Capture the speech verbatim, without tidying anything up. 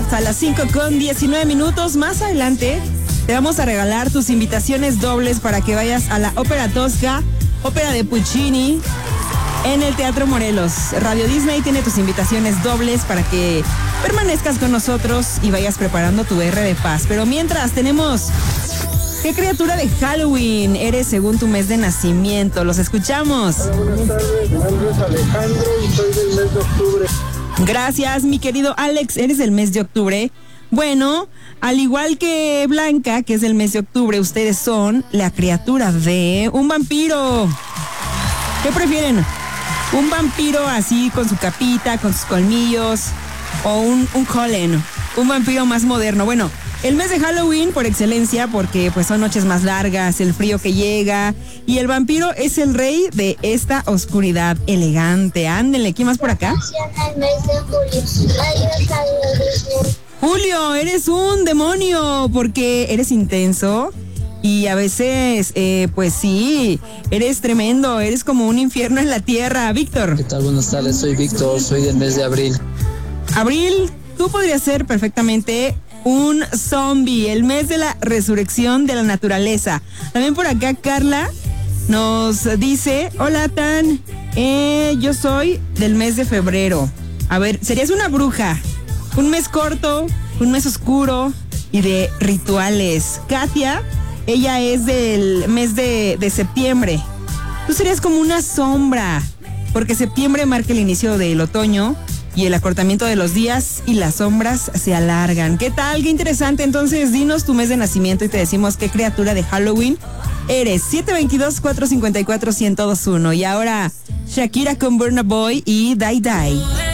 Swift a las cinco con diecinueve minutos. Más adelante te vamos a regalar tus invitaciones dobles para que vayas a la Ópera Tosca, ópera de Puccini, en el Teatro Morelos. Radio Disney tiene tus invitaciones dobles para que permanezcas con nosotros y vayas preparando tu R de paz. Pero mientras tenemos... ¿Qué criatura de Halloween eres según tu mes de nacimiento? Los escuchamos. Hola, buenas tardes, mi nombre es Alejandro y soy del mes de octubre. Gracias, mi querido Alex, eres del mes de octubre. Bueno, al igual que Blanca, que es del mes de octubre, ustedes son la criatura de un vampiro. ¿Qué prefieren? ¿Un vampiro así con su capita, con sus colmillos? ¿O un, un Cullen, un vampiro más moderno? Bueno, el mes de Halloween por excelencia, porque pues son noches más largas, el frío que llega, y el vampiro es el rey de esta oscuridad elegante. Ándele, ¿quién más por acá? El mes de julio. Adiós, adiós. Julio, eres un demonio, porque eres intenso y a veces, eh, pues sí, eres tremendo, eres como un infierno en la tierra. Víctor. ¿Qué tal? Buenas tardes, soy Víctor, soy del mes de abril. Abril, tú podrías ser perfectamente un zombie, el mes de la resurrección de la naturaleza. También por acá Carla nos dice, hola Tan, eh, yo soy del mes de febrero. A ver, serías una bruja, un mes corto, un mes oscuro y de rituales. Katia, ella es del mes de, de septiembre. Tú serías como una sombra, porque septiembre marca el inicio del otoño y el acortamiento de los días y las sombras se alargan. ¿Qué tal? Qué interesante. Entonces, dinos tu mes de nacimiento y te decimos qué criatura de Halloween eres. siete dos dos, cuatro cinco cuatro, uno cero dos uno. Y ahora, Shakira con Burna Boy y Die Die.